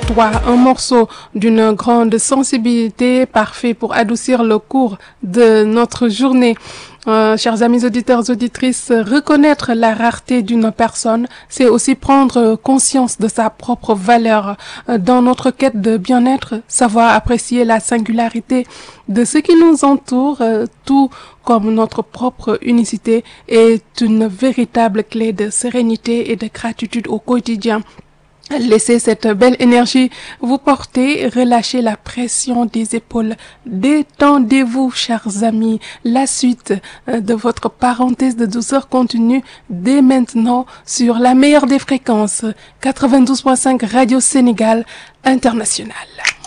3, un morceau d'une grande sensibilité, parfait pour adoucir le cours de notre journée. Chers amis auditeurs, auditrices, reconnaître la rareté d'une personne, c'est aussi prendre conscience de sa propre valeur. Dans notre quête de bien-être, savoir apprécier la singularité de ce qui nous entoure, tout comme notre propre unicité, est une véritable clé de sérénité et de gratitude au quotidien. Laissez cette belle énergie vous porter, relâchez la pression des épaules, détendez-vous, chers amis. La suite de votre parenthèse de douceur continue dès maintenant sur la meilleure des fréquences, 92.5 Radio Sénégal International.